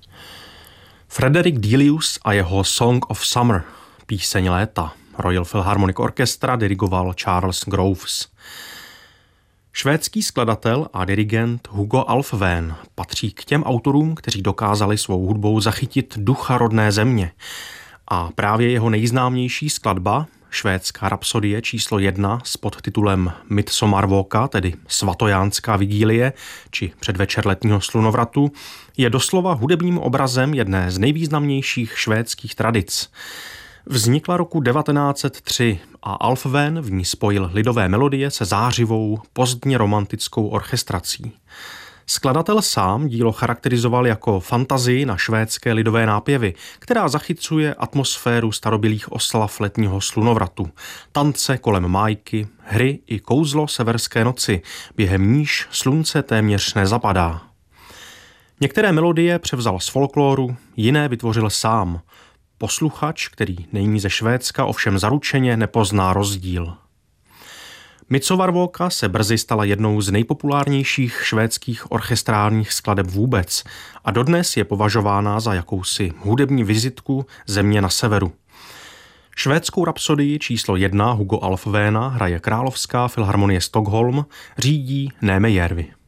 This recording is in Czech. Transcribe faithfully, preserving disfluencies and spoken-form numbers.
Frederick Delius a jeho Song of Summer, píseň léta, Royal Philharmonic Orchestra dirigoval Charles Groves. Švédský skladatel a dirigent Hugo Alfvén patří k těm autorům, kteří dokázali svou hudbou zachytit ducha rodné země. A právě jeho nejznámější skladba, švédská rapsodie číslo jedna s podtitulem Midsommarvåka, tedy svatojánská vigílie, či předvečer letního slunovratu, je doslova hudebním obrazem jedné z nejvýznamnějších švédských tradic. Vznikla roku devatenáct set tři a Alfvén v ní spojil lidové melodie se zářivou, pozdně romantickou orchestrací. Skladatel sám dílo charakterizoval jako fantazii na švédské lidové nápěvy, která zachycuje atmosféru starobylých oslav letního slunovratu, tance kolem májky, hry i kouzlo severské noci, během níž slunce téměř nezapadá. Některé melodie převzal z folkloru, jiné vytvořil sám. Posluchač, který není ze Švédska, ovšem zaručeně nepozná rozdíl. Midsommarvåka se brzy stala jednou z nejpopulárnějších švédských orchestrálních skladeb vůbec a dodnes je považována za jakousi hudební vizitku země na severu. Švédskou rapsodii číslo jedna Hugo Alfvéna hraje Královská filharmonie Stockholm, řídí Néme Järvi.